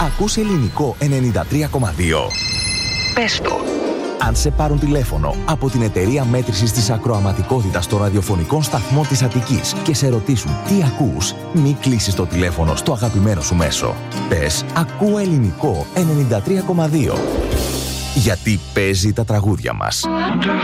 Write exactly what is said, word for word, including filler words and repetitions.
Ακούς ελληνικό ενενήντα τρία κόμμα δύο. Πες το. Αν σε πάρουν τηλέφωνο από την εταιρεία μέτρησης της ακροαματικότητας των ραδιοφωνικών σταθμών της Αττικής και σε ρωτήσουν τι ακούς, μη κλείσεις το τηλέφωνο στο αγαπημένο σου μέσο. Πες «Ακούω ελληνικό ενενήντα τρία κόμμα δύο». Γιατί παίζει τα τραγούδια μας.